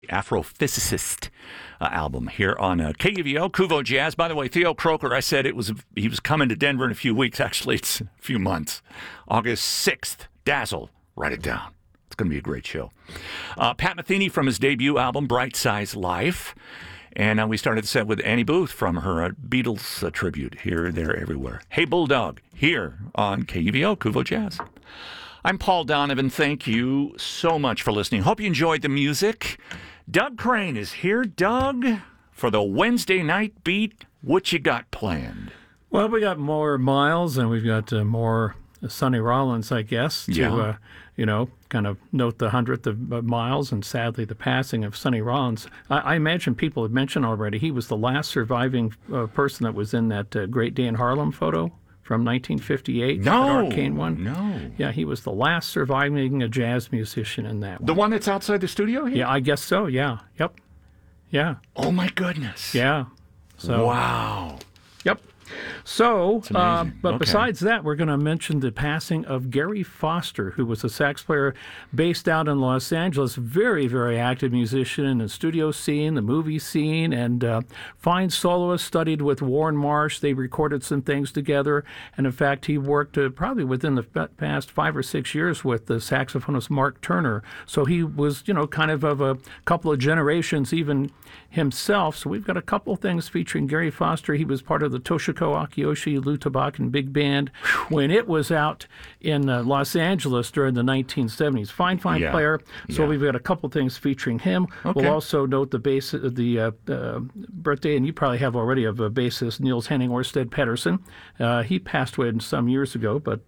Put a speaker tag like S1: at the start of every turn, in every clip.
S1: Afrophysicist album here on KUVO, Kuvo Jazz. By the way, Theo Croker, I said he was coming to Denver in a few weeks. Actually, it's a few months. August 6th, Dazzle. Write it down. It's going to be a great show. Pat Metheny from his debut album, Bright Size Life. And we started the set with Annie Booth from her Beatles tribute, Here, There, Everywhere. Hey Bulldog, here on KUVO, Kuvo Jazz. I'm Paul Donovan. Thank you so much for listening. Hope you enjoyed the music. Doug Crane is here. Doug, for the Wednesday night beat, what you got planned?
S2: Well, we got more Miles, and we've got more Sonny Rollins, I guess, to, kind of note the 100th of Miles and sadly the passing of Sonny Rollins. I imagine people have mentioned already he was the last surviving person that was in that Great Day in Harlem photo from 1958.
S1: No.
S2: That Arcane one.
S1: No.
S2: Yeah, he was the last surviving jazz musician in that one.
S1: The one that's outside the studio here?
S2: Yeah, I guess so, yeah. Yep. Yeah.
S1: Oh, my goodness.
S2: Yeah. So.
S1: Wow.
S2: Yep. So,
S1: but
S2: besides that, we're going to mention the passing of Gary Foster, who was a sax player based out in Los Angeles, very, very active musician in the studio scene, the movie scene, and fine soloist, studied with Warren Marsh. They recorded some things together, and in fact, he worked probably within the past 5 or 6 years with the saxophonist Mark Turner. So he was, kind of a couple of generations even himself. So we've got a couple things featuring Gary Foster. He was part of the Toshiko Akiyoshi Lou Tabakan Big Band when it was out in Los Angeles during the 1970s. Fine player. So we've got a couple things featuring him. Okay. We'll also note the birthday, and you probably have already, of bassist Niels Henning Orsted Pedersen. He passed away some years ago, but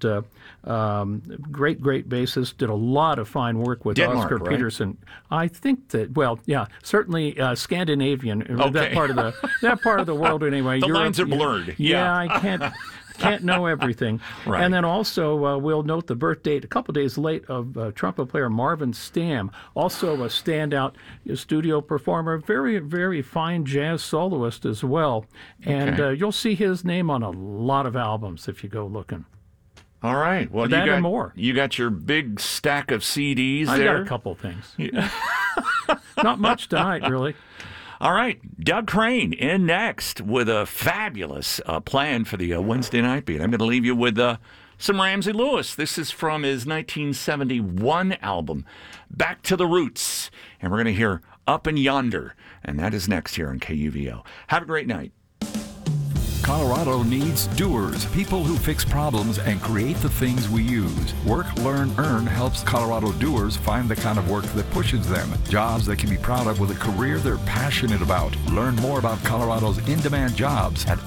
S2: great bassist. Did a lot of fine work with
S1: Denmark,
S2: Oscar Peterson. I think that, certainly Scandinavian.
S1: Okay.
S2: That part of the world anyway.
S1: The
S2: Europe,
S1: lines are blurred.
S2: Yeah, I can't know everything.
S1: Right.
S2: And then also we'll note the birth date a couple days late of trumpet player Marvin Stamm, also a standout studio performer, very, very fine jazz soloist as well. And you'll see his name on a lot of albums if you go looking.
S1: All right. Well,
S2: that and more.
S1: You got your big stack of CDs
S2: I
S1: there.
S2: got a couple things. Yeah. Not much tonight, really.
S1: All right, Doug Crane in next with a fabulous plan for the Wednesday night beat. I'm going to leave you with some Ramsey Lewis. This is from his 1971 album, Back to the Roots. And we're going to hear Up and Yonder. And that is next here on KUVO. Have a great night.
S3: Colorado needs doers, people who fix problems and create the things we use. Work, Learn, Earn helps Colorado doers find the kind of work that pushes them. Jobs they can be proud of with a career they're passionate about. Learn more about Colorado's in-demand jobs at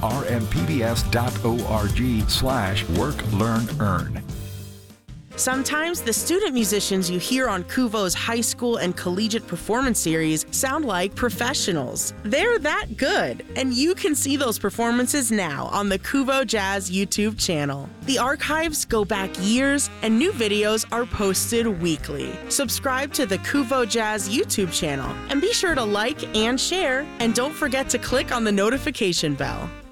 S3: rmpbs.org/Work, Learn, Earn.
S4: Sometimes the student musicians you hear on Kuvo's high school and collegiate performance series sound like professionals. They're that good, and you can see those performances now on the Kuvo Jazz YouTube channel. The archives go back years, and new videos are posted weekly. Subscribe to the Kuvo Jazz YouTube channel, and be sure to like and share, and don't forget to click on the notification bell.